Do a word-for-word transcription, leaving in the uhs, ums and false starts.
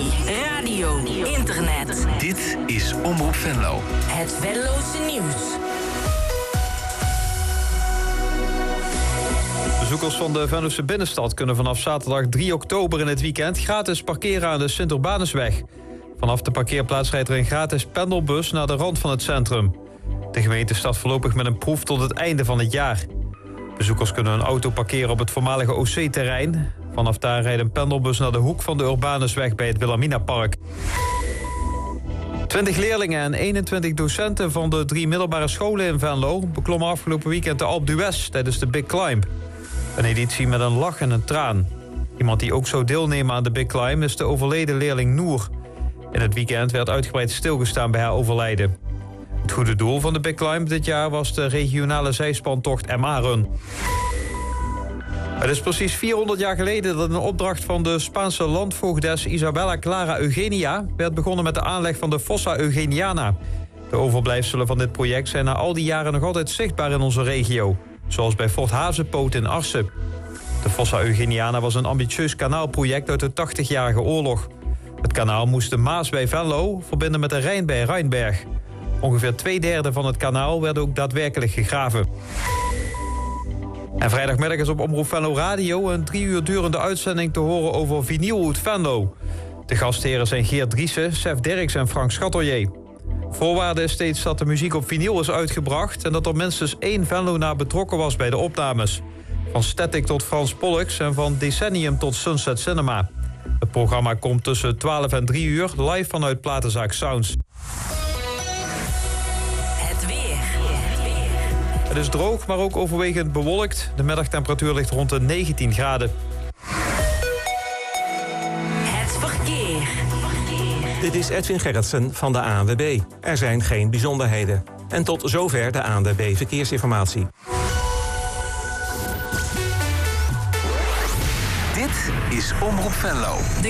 radio, internet. Dit is Omroep Venlo. Het Venlose nieuws. Bezoekers van de Venlose binnenstad kunnen vanaf zaterdag drie oktober in het weekend gratis parkeren aan de Sint-Urbanusweg. Vanaf de parkeerplaats rijdt er een gratis pendelbus naar de rand van het centrum. De gemeente start voorlopig met een proef tot het einde van het jaar. Bezoekers kunnen hun auto parkeren op het voormalige O C-terrein. Vanaf daar rijdt een pendelbus naar de hoek van de Urbanusweg bij het Wilhelminapark. twintig leerlingen en eenentwintig docenten van de drie middelbare scholen in Venlo beklommen afgelopen weekend de Alpe d'Huez tijdens de Big Climb. Een editie met een lach en een traan. Iemand die ook zou deelnemen aan de Big Climb is de overleden leerling Noor. In het weekend werd uitgebreid stilgestaan bij haar overlijden. Het goede doel van de Big Climb dit jaar was de regionale zijspantocht M A-run. Het is precies vierhonderd jaar geleden dat een opdracht van de Spaanse landvoogdes Isabella Clara Eugenia werd begonnen met de aanleg van de Fossa Eugeniana. De overblijfselen van dit project zijn na al die jaren nog altijd zichtbaar in onze regio, zoals bij Fort Hazepoot in Arsen. De Fossa Eugeniana was een ambitieus kanaalproject uit de tachtigjarige oorlog. Het kanaal moest de Maas bij Venlo verbinden met de Rijn bij Rijnberg. Ongeveer twee derde van het kanaal werd ook daadwerkelijk gegraven. En vrijdagmiddag is op Omroep Venlo Radio een drie uur durende uitzending te horen over Vinylhoed Venlo. De gastheren zijn Geert Driessen, Sef Dirks en Frank Schatelier. Voorwaarde is steeds dat de muziek op vinyl is uitgebracht en dat er minstens één Venlonaar betrokken was bij de opnames. Van Static tot Frans Pollux en van Decennium tot Sunset Cinema. Het programma komt tussen twaalf en drie uur live vanuit Platenzaak Sounds. Het weer. Het is droog, maar ook overwegend bewolkt. De middagtemperatuur ligt rond de negentien graden. Het verkeer. Dit is Edwin Gerritsen van de A N W B. Er zijn geen bijzonderheden. En tot zover de A N W B Verkeersinformatie. Dit is Omroep Venlo.